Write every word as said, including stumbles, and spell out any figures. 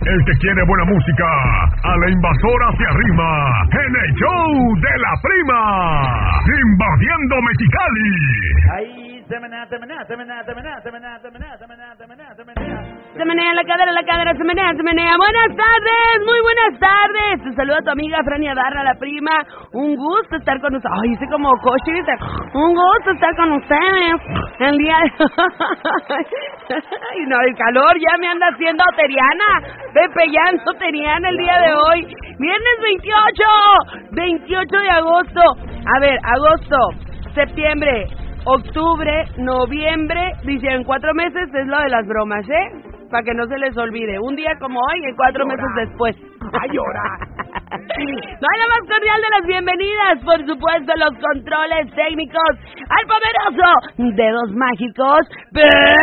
El que quiere buena música, a la invasora se arrima en el show de la prima, invadiendo Mexicali. Ahí se menea, se menea, se menea, se menea, se menea, se menea, se menea, se menea, se menea. Se menea la cadera, la cadera, se menea, se menea. Buenas tardes, muy buenas tardes. Te saluda tu amiga Frania Darra, la prima. Un gusto estar con ustedes. Ay, hice como coche, dice. Un gusto estar con ustedes. El día de... Ay, no, el calor ya me anda haciendo teriana. Pepe ya ando teriana el día de hoy. Viernes veintiocho, veintiocho de agosto. A ver, agosto, septiembre, octubre, noviembre, dicen cuatro meses es lo de las bromas, ¿eh? Para que no se les olvide. Un día como hoy y cuatro meses después. ¡Ay, llora! No hay la más cordial de las bienvenidas, por supuesto, los controles técnicos al poderoso Dedos Mágicos, Pepe